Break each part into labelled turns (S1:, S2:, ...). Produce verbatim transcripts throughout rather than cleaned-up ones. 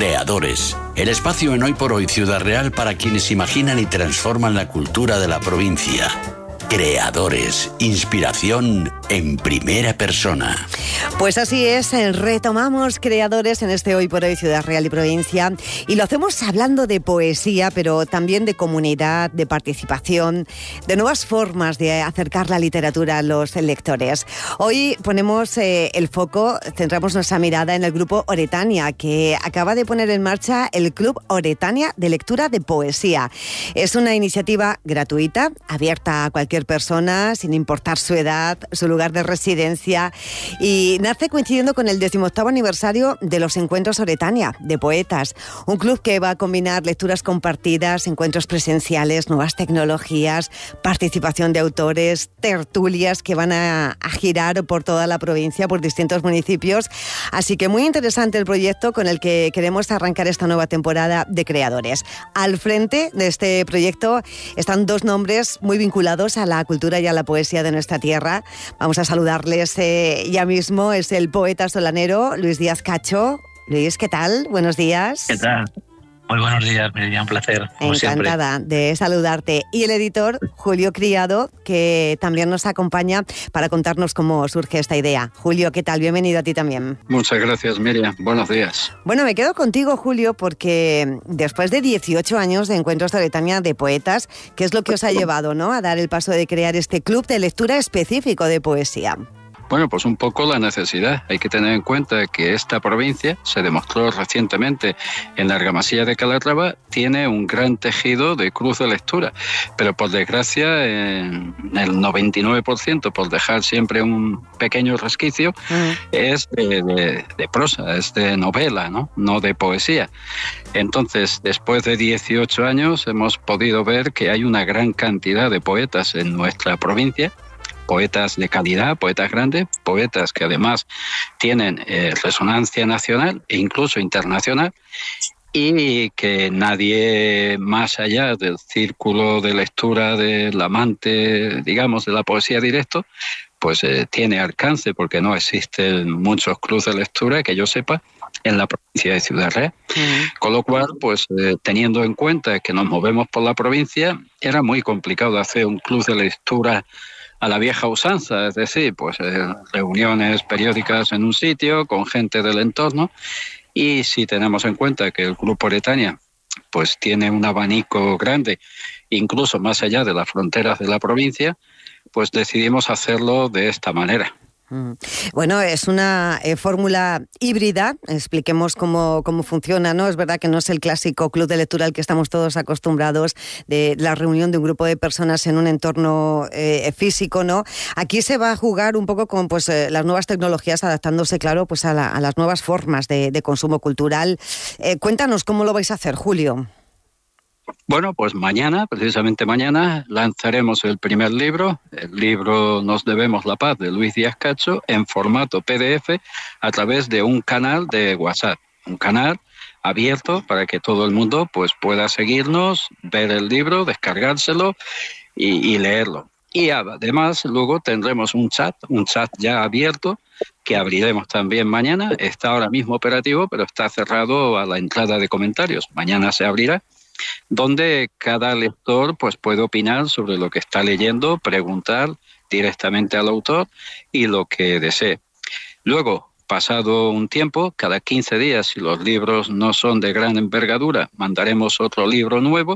S1: Creadores, el espacio en Hoy por Hoy Ciudad Real para quienes imaginan y transforman la cultura de la provincia. Creadores, inspiración en primera persona.
S2: Pues así es, retomamos Creadores en este Hoy por Hoy Ciudad Real y Provincia, y lo hacemos hablando de poesía, pero también de comunidad, de participación, de nuevas formas de acercar la literatura a los lectores. Hoy ponemos eh, el foco, centramos nuestra mirada en el grupo Oretania, que acaba de poner en marcha el Club Oretania de Lectura de Poesía. Es una iniciativa gratuita, abierta a cualquier persona, sin importar su edad, su lugar de residencia, y nace coincidiendo con el decimoctavo aniversario de los Encuentros Oretania de Poetas, un club que va a combinar lecturas compartidas, encuentros presenciales, nuevas tecnologías, participación de autores, tertulias que van a, a girar por toda la provincia, por distintos municipios. Así que muy interesante el proyecto con el que queremos arrancar esta nueva temporada de Creadores. Al frente de este proyecto están dos nombres muy vinculados a la cultura y a la poesía de nuestra tierra. Vamos a saludarles eh, ya mismo. Es el poeta solanero Luis Díaz Cacho. Luis, ¿qué tal? Buenos días.
S3: ¿Qué tal? Muy buenos días, Meridia, un placer, como
S2: Encantada
S3: siempre.
S2: de saludarte. Y el editor Julio Criado, que también nos acompaña para contarnos cómo surge esta idea. Julio, ¿qué tal? Bienvenido a ti también.
S4: Muchas gracias, Miriam. Buenos días.
S2: Bueno, me quedo contigo, Julio, porque después de dieciocho años de Encuentros Oretania de Poetas, ¿qué es lo que os ha llevado, ¿no?, a dar el paso de crear este club de lectura específico de poesía?
S4: Bueno, pues un poco la necesidad. Hay que tener en cuenta que esta provincia, se demostró recientemente en la Argamasilla de Calatrava, tiene un gran tejido de cruz de lectura, pero por desgracia en el noventa y nueve por ciento, por dejar siempre un pequeño resquicio, uh-huh. es de, de, de prosa, es de novela, ¿no? No de poesía. Entonces, después de dieciocho años hemos podido ver que hay una gran cantidad de poetas en nuestra provincia, poetas de calidad, poetas grandes, poetas que además tienen eh, resonancia nacional e incluso internacional, y que nadie más allá del círculo de lectura del amante, digamos, de la poesía directo, pues eh, tiene alcance, porque no existen muchos clubes de lectura que yo sepa en la provincia de Ciudad Real. Uh-huh. Con lo cual, pues eh, teniendo en cuenta que nos movemos por la provincia, era muy complicado hacer un club de lectura a la vieja usanza, es decir, pues eh, reuniones periódicas en un sitio con gente del entorno. Y si tenemos en cuenta que el Grupo Oretania pues tiene un abanico grande, incluso más allá de las fronteras de la provincia, pues decidimos hacerlo de esta manera.
S2: Bueno, es una eh, fórmula híbrida. Expliquemos cómo, cómo funciona, ¿no? Es verdad que no es el clásico club de lectura al que estamos todos acostumbrados, de la reunión de un grupo de personas en un entorno eh, físico, ¿no? Aquí se va a jugar un poco con pues, eh, las nuevas tecnologías, adaptándose, claro, pues a, la, a las nuevas formas de, de consumo cultural. Eh, cuéntanos cómo lo vais a hacer, Julio.
S4: Bueno, pues mañana, precisamente mañana, lanzaremos el primer libro, el libro Nos debemos la paz, de Luis Díaz Cacho, en formato P D F a través de un canal de WhatsApp, un canal abierto para que todo el mundo pues pueda seguirnos, ver el libro, descargárselo y, y leerlo. Y además luego tendremos un chat, un chat ya abierto, que abriremos también mañana. Está ahora mismo operativo, pero está cerrado a la entrada de comentarios. Mañana se abrirá, donde cada lector pues puede opinar sobre lo que está leyendo, preguntar directamente al autor y lo que desee. Luego, pasado un tiempo, cada quince días, si los libros no son de gran envergadura, mandaremos otro libro nuevo,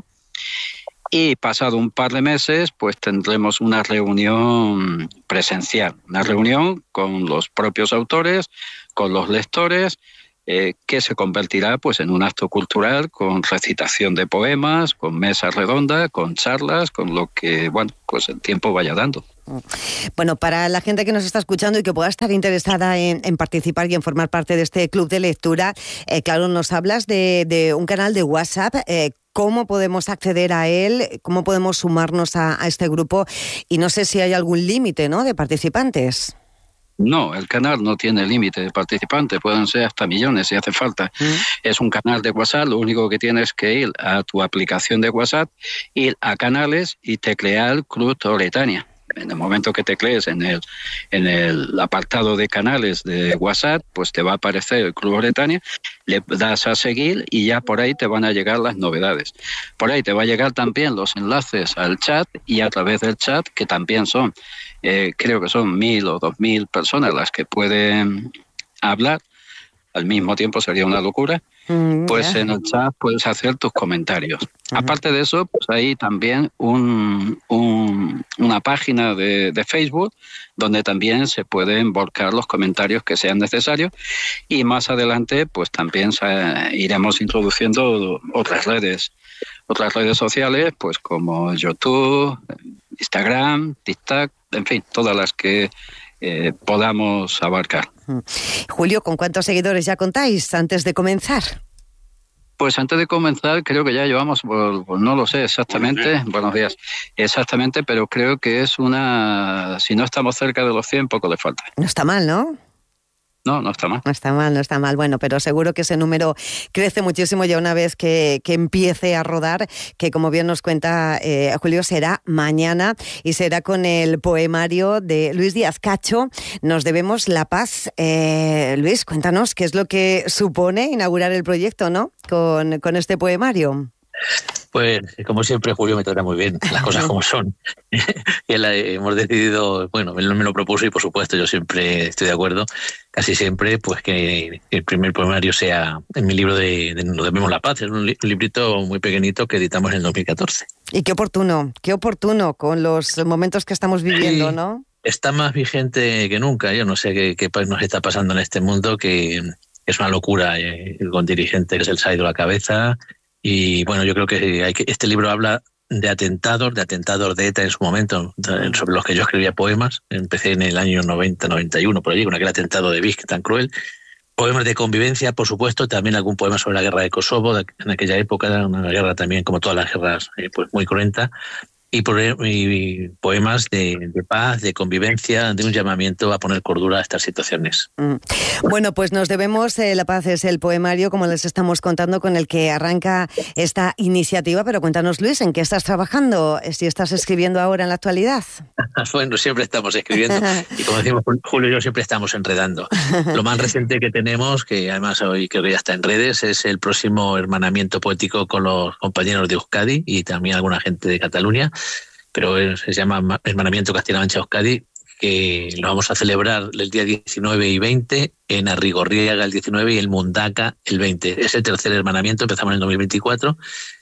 S4: y pasado un par de meses pues tendremos una reunión presencial, una reunión con los propios autores, con los lectores, Eh, que se convertirá pues en un acto cultural con recitación de poemas, con mesa redonda, con charlas, con lo que bueno pues el tiempo vaya dando.
S2: Bueno, para la gente que nos está escuchando y que pueda estar interesada en, en participar y en formar parte de este club de lectura, eh, claro, nos hablas de, de un canal de WhatsApp. Eh, ¿Cómo podemos acceder a él? ¿Cómo podemos sumarnos a, a este grupo? Y no sé si hay algún límite, ¿no?, de participantes.
S4: No, el canal no tiene límite de participantes, pueden ser hasta millones si hace falta. ¿Mm? Es un canal de WhatsApp, lo único que tienes que ir a tu aplicación de WhatsApp, ir a canales y teclear Club Oretania. en el momento que teclees en el, en el apartado de canales de WhatsApp, pues te va a aparecer el Club Oretania, le das a seguir y ya por ahí te van a llegar las novedades. Por ahí te va a llegar también los enlaces al chat, y a través del chat, que también son, eh, creo que son mil o dos mil personas las que pueden hablar al mismo tiempo, sería una locura, mm, pues yeah. En el chat puedes hacer tus comentarios. Uh-huh. Aparte de eso, pues hay también un, un, una página de, de Facebook donde también se pueden volcar los comentarios que sean necesarios, y más adelante pues también se, iremos introduciendo otras redes, otras redes sociales, pues como YouTube, Instagram, TikTok, en fin, todas las que eh, podamos abarcar.
S2: Julio, ¿con cuántos seguidores ya contáis antes de comenzar?
S4: Pues antes de comenzar creo que ya llevamos, pues no lo sé exactamente, buenos días, exactamente, pero creo que es una, si no estamos cerca de los cien, poco le falta.
S2: No está mal, ¿no?
S4: No, no está mal.
S2: No está mal, no está mal. Bueno, pero seguro que ese número crece muchísimo ya una vez que, que empiece a rodar, que como bien nos cuenta eh, Julio, será mañana y será con el poemario de Luis Díaz Cacho, Nos debemos la paz. Eh, Luis, cuéntanos qué es lo que supone inaugurar el proyecto, ¿no? Con, con este poemario.
S3: Pues, como siempre, Julio me trata muy bien, las cosas como son. Y la, hemos decidido, bueno, él me lo propuso y, por supuesto, yo siempre estoy de acuerdo, casi siempre, pues que el primer poemario sea en mi libro de, de Nos debemos la paz. Es un, li- un librito muy pequeñito que editamos en el dos mil catorce.
S2: Y qué oportuno, qué oportuno con los momentos que estamos viviendo, ¿no?
S3: Está más vigente que nunca. Yo no sé qué, qué nos está pasando en este mundo, que es una locura, eh, con dirigentes que se les ha ido la cabeza. Y bueno, yo creo que, hay que este libro habla de atentados, de atentados de ETA en su momento, sobre los que yo escribía poemas. Empecé en el año noventa, noventa y uno, por allí, con aquel atentado de Visk tan cruel. Poemas de convivencia, por supuesto, también algún poema sobre la guerra de Kosovo, en aquella época, una guerra también, como todas las guerras, eh, pues muy cruenta. Y, y poemas de, de paz, de convivencia, de un llamamiento a poner cordura a estas situaciones.
S2: Mm. Bueno, pues Nos debemos eh, la paz es el poemario, como les estamos contando, con el que arranca esta iniciativa. Pero cuéntanos, Luis, ¿en qué estás trabajando? Si estás escribiendo ahora en la actualidad.
S3: Bueno, siempre estamos escribiendo. Y como decimos Julio y yo, siempre estamos enredando. Lo más reciente que tenemos, que además hoy creo que ya está en redes, es el próximo hermanamiento poético con los compañeros de Euskadi y también alguna gente de Cataluña, pero se llama Hermanamiento Castilla-La Mancha-Euskadi, que lo vamos a celebrar el día diecinueve y veinte, en Arrigorriaga el diecinueve y el Mundaca el veinte. Es el tercer hermanamiento, empezamos en el dos mil veinticuatro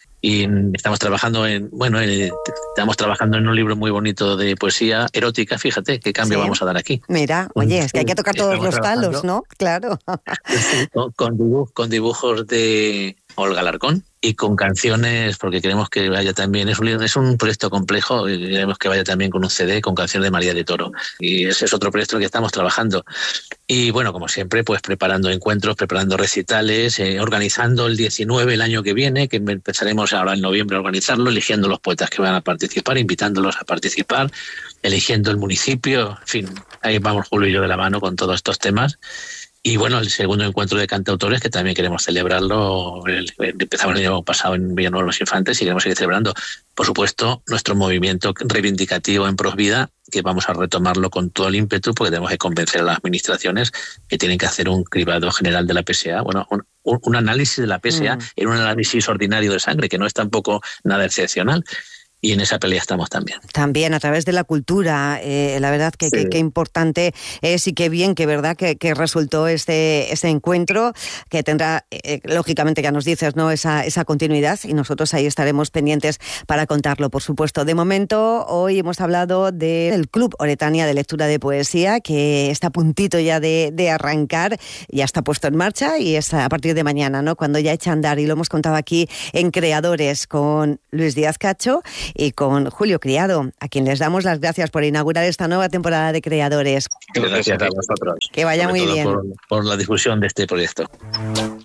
S3: y estamos trabajando en, bueno, en, estamos trabajando en un libro muy bonito de poesía erótica. Fíjate qué cambio sí. vamos a dar aquí.
S2: Mira, oye, es que hay que tocar todos los palos, ¿no? Claro.
S3: Con, con, dibuj, con dibujos de Olga Alarcón y con canciones, porque queremos que vaya también, es un, es un proyecto complejo, y queremos que vaya también con un C D con canciones de María de Toro. Y ese es otro proyecto en el que estamos trabajando. Y bueno, como siempre, pues preparando encuentros, preparando recitales, eh, organizando el diecinueve el año que viene, que empezaremos ahora en noviembre a organizarlo, eligiendo los poetas que van a participar, invitándolos a participar, eligiendo el municipio, en fin, ahí vamos Julio y yo de la mano con todos estos temas. Y bueno, el segundo encuentro de cantautores, que también queremos celebrarlo, el, empezamos el año pasado en Villanueva de los Infantes y queremos seguir celebrando, por supuesto, nuestro movimiento reivindicativo en Pros Vida, que vamos a retomarlo con todo el ímpetu, porque tenemos que convencer a las administraciones que tienen que hacer un cribado general de la P S A, bueno, un, un análisis de la P S A mm. en un análisis ordinario de sangre, que no es tampoco nada excepcional. Y en esa pelea estamos también.
S2: También a través de la cultura, eh, la verdad que, sí. que, que importante es y qué bien que verdad que, que resultó este, este encuentro, que tendrá, eh, lógicamente ya nos dices, ¿no? esa, esa continuidad, y nosotros ahí estaremos pendientes para contarlo, por supuesto. De momento, hoy hemos hablado del Club Oretania de Lectura de Poesía, que está a puntito ya de, de arrancar, ya está puesto en marcha y es a partir de mañana, ¿no? Cuando ya echa a andar, y lo hemos contado aquí en Creadores con Luis Díaz Cacho y con Julio Criado, a quien les damos las gracias por inaugurar esta nueva temporada de Creadores.
S3: Gracias a vosotros.
S2: Que vaya muy bien.
S3: Por, por la difusión de este proyecto.